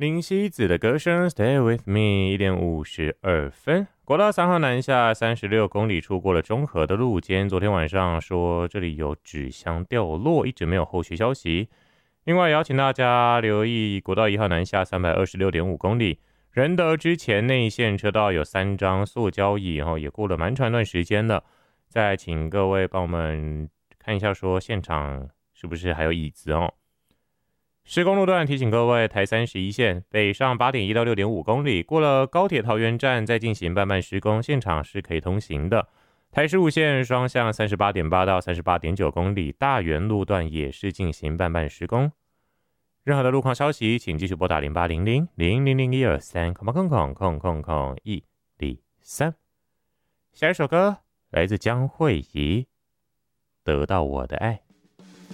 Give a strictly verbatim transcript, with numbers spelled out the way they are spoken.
林夕子的歌声 Stay with me 一点五十二分。国道三号南下三十六公里处过了中和的路肩，昨天晚上说这里有纸箱掉落，一直没有后续消息。另外邀请大家留意国道一号南下三百二十六点五公里，仁德之前内线车道有三张塑胶椅，然后也过了蛮长一段时间了。再请各位帮我们看一下说现场是不是还有椅子哦。施工路段提醒各位，台三十一线北上 八点一到六点五公里，过了高铁桃园站再进行慢慢施工，现场是可以通行的。台十五线双向 三十八点八到 三十八点九公里，大园路段也是进行慢慢施工。任何的路况消息请继续拨打零八零零零零零一二三空空空空空空一零三。下一首歌来自江蕙怡，得到我的爱。